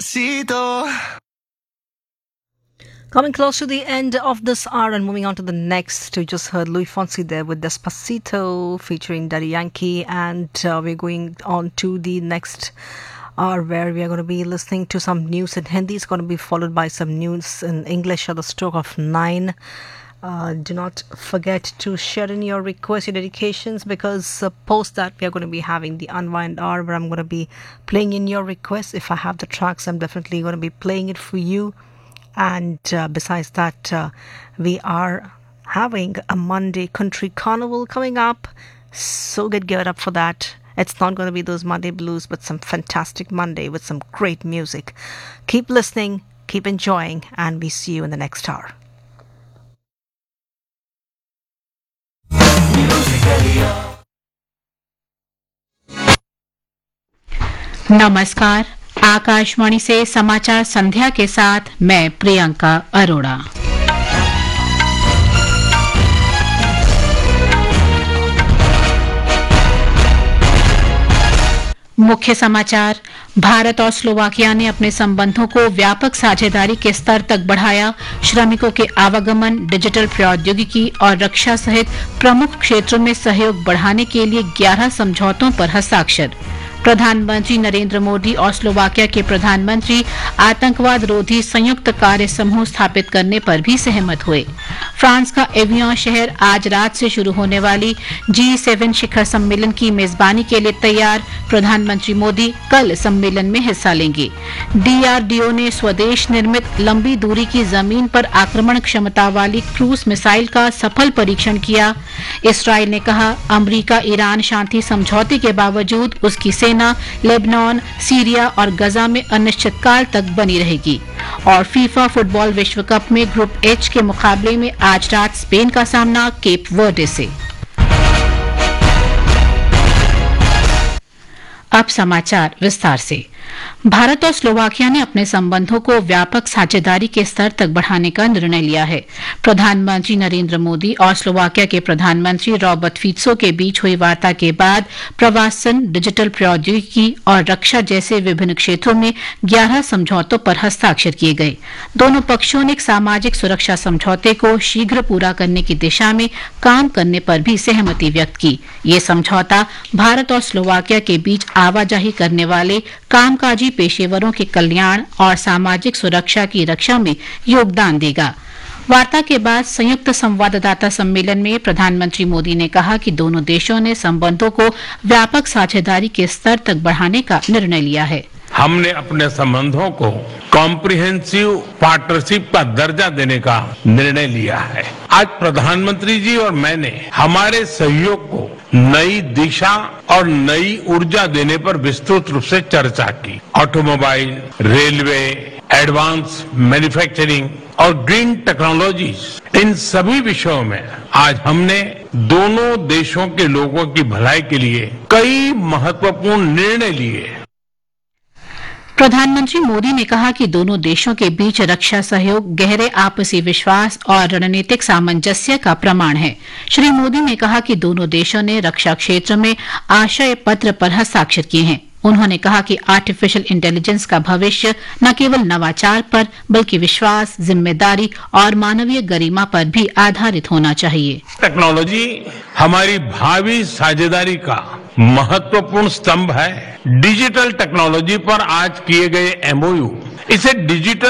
Despacito. Coming close to the end of this hour and moving on to the next, we just heard Luis Fonsi there with Despacito featuring Daddy Yankee, and we're going on to the next hour where we are going to be listening to some news in Hindi. It's going to be followed by some news in English at the stroke of 9. Do not forget to share in your requests, your dedications, because post that we are going to be having the Unwind Hour where I'm going to be playing in your requests. If I have the tracks, I'm definitely going to be playing it for you. And besides that, we are having a Monday Country Carnival coming up. So get geared up for that. It's not going to be those Monday blues, but some fantastic Monday with some great music. Keep listening, keep enjoying, and we see you in the next hour. नमस्कार। आकाशवाणी से समाचार संध्या के साथ मैं प्रियंका अरोड़ा। मुख्य समाचार। भारत और Slovakia ने अपने संबंधों को व्यापक साझेदारी के स्तर तक बढ़ाया। श्रमिकों के आवागमन, डिजिटल प्रौद्योगिकी और रक्षा सहित प्रमुख क्षेत्रों में सहयोग बढ़ाने के लिए 11 समझौतों पर हस्ताक्षर। प्रधानमंत्री नरेंद्र मोदी और स्लोवाकिया के प्रधानमंत्री आतंकवाद रोधी संयुक्त कार्य समूह स्थापित करने पर भी सहमत हुए। फ्रांस का एवियन शहर आज रात से शुरू होने वाली G7 शिखर सम्मेलन की मेजबानी के लिए तैयार। प्रधानमंत्री मोदी कल सम्मेलन में हिस्सा लेंगे। DRDO ने स्वदेश निर्मित लंबी दूरी की जमीन पर आक्रमण क्षमता वाली क्रूज मिसाइल का सफल परीक्षण किया। इसराइल ने कहा अमेरिका ईरान शांति समझौते के बावजूद उसकी सेना लेबनान, सीरिया और गजा में अनिश्चितकाल तक बनी रहेगी। और फीफा फुटबॉल विश्व कप में ग्रुप एच के मुकाबले में आज रात स्पेन का सामना केप वर्डे से। अब समाचार विस्तार से। भारत और स्लोवाकिया ने अपने संबंधों को व्यापक साझेदारी के स्तर तक बढ़ाने का निर्णय लिया है। प्रधानमंत्री नरेंद्र मोदी और स्लोवाकिया के प्रधानमंत्री रॉबर्ट फित्सो के बीच हुई वार्ता के बाद प्रवासन, डिजिटल प्रौद्योगिकी और रक्षा जैसे विभिन्न क्षेत्रों में 11 समझौतों पर हस्ताक्षर किए गए। दोनों पक्षों ने एक सामाजिक सुरक्षा समझौते को शीघ्र पूरा करने की दिशा में काम करने पर भी सहमति व्यक्त की। ये समझौता भारत और स्लोवाकिया के बीच आवाजाही करने वाले कामकाजी पेशेवरों के कल्याण और सामाजिक सुरक्षा की रक्षा में योगदान देगा। वार्ता के बाद संयुक्त संवाददाता सम्मेलन में प्रधानमंत्री मोदी ने कहा कि दोनों देशों ने संबंधों को व्यापक साझेदारी के स्तर तक बढ़ाने का निर्णय लिया है। हमने अपने संबंधों को कॉम्प्रिहेंसिव पार्टनरशिप का दर्जा देने का निर्णय लिया है। आज प्रधानमंत्री जी और मैंने हमारे सहयोग को नई दिशा और नई ऊर्जा देने पर विस्तृत रूप से चर्चा की। ऑटोमोबाइल, रेलवे, एडवांस मैन्युफैक्चरिंग और ग्रीन टेक्नोलॉजीज, इन सभी विषयों में आज हमने दोनों देशों के लोगों की भलाई के लिए कई महत्वपूर्ण निर्णय लिए। प्रधानमंत्री मोदी ने कहा कि दोनों देशों के बीच रक्षा सहयोग गहरे आपसी विश्वास और रणनीतिक सामंजस्य का प्रमाण है। श्री मोदी ने कहा कि दोनों देशों ने रक्षा क्षेत्र में आशय पत्र पर हस्ताक्षर किए हैं। उन्होंने कहा कि आर्टिफिशियल इंटेलिजेंस का भविष्य न केवल नवाचार पर बल्कि विश्वास, जिम्मेदारी और मानवीय गरिमा पर भी आधारित होना चाहिए। टेक्नोलॉजी हमारी भावी साझेदारी का महत्वपूर्ण स्तंभ है। डिजिटल टेक्नोलॉजी पर आज किए गए MOU इसे डिजिटल